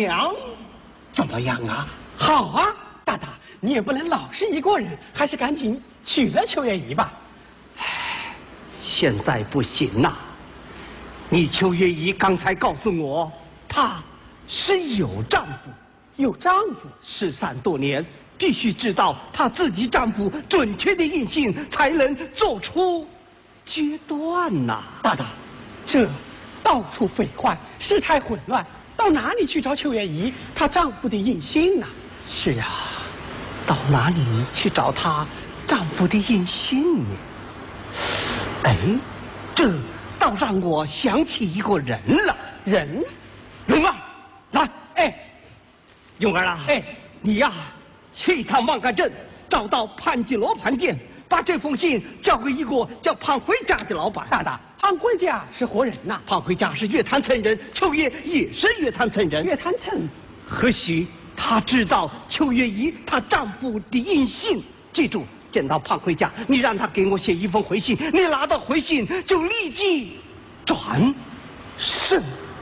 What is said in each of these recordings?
娘怎么样啊？ 好啊，大大，你也不能老是一个人，还是赶紧娶了秋月姨吧。 现在不行呐、你秋月姨刚才告诉我，她是有丈夫， 有丈夫失散多年，必须知道她自己丈夫准确的印信，才能做出决断呐、 大大，这到处废话，事态混乱，到哪里去找秋月姨她丈夫的印信呢？ 是啊，到哪里去找她丈夫的印信呢？哎，这倒让我想起一个人了。 人？ 勇儿，来，哎，勇儿啊， 哎， 你呀，去一趟望干镇，找到潘金罗潘店，把这封信交给一个叫潘回家的老板。 大大，潘回家是活人呐、 潘回家是乐坛村人，秋月也是乐坛村人。 乐坛村， 或许他知道秋月姨她丈夫的印信。记住，见到潘回家，你让他给我写一封回信，你拿到回信就立即转身。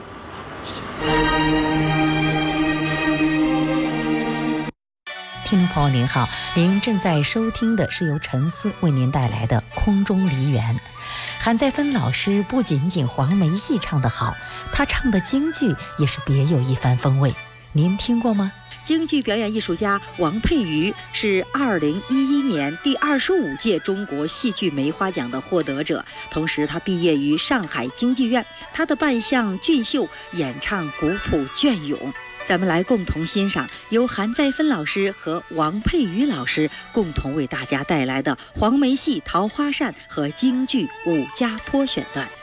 听众朋友您好，您正在收听的是由陈思为您带来的空中梨园。韩再芬老师不仅仅黄梅戏唱得好，他唱的京剧也是别有一番风味，您听过吗？ 京剧表演艺术家王佩瑜是2011年第25届中国戏剧梅花奖的获得者，同时他毕业于上海京剧院，他的扮相俊秀，演唱古朴隽永。咱们来共同欣赏由韩再芬老师和王佩瑜老师共同为大家带来的黄梅戏《桃花扇》和京剧《武家坡》选段。